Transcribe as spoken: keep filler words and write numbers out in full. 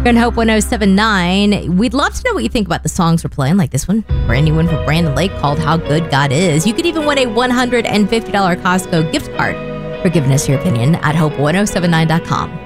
on Hope one oh seven point nine. We'd love to know what you think about the songs we're playing, like this one. Brand new one for Brandon Lake called How Good God Is. You could even win a one hundred fifty dollars Costco gift card for giving us your opinion at hope one oh seven nine dot com.